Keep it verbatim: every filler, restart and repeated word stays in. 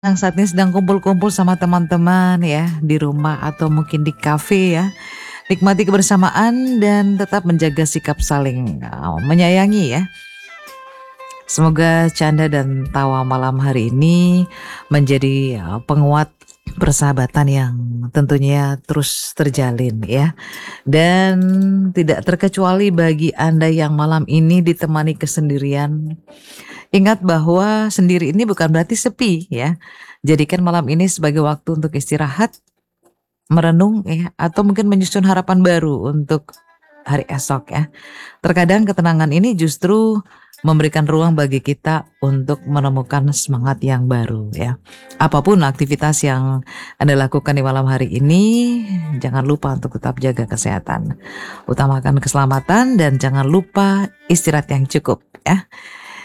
Yang saat ini sedang kumpul-kumpul sama teman-teman ya, di rumah atau mungkin di kafe ya. Nikmati kebersamaan dan tetap menjaga sikap saling, eee, menyayangi ya. Semoga canda dan tawa malam hari ini menjadi, eee, penguat persahabatan yang tentunya terus terjalin ya. Dan tidak terkecuali bagi Anda yang malam ini ditemani kesendirian, ingat bahwa sendiri ini bukan berarti sepi ya. Jadikan malam ini sebagai waktu untuk istirahat, merenung ya, atau mungkin menyusun harapan baru untuk hari esok ya. Terkadang ketenangan ini justru memberikan ruang bagi kita untuk menemukan semangat yang baru ya. Apapun aktivitas yang Anda lakukan di malam hari ini, jangan lupa untuk tetap jaga kesehatan. Utamakan keselamatan dan jangan lupa istirahat yang cukup ya.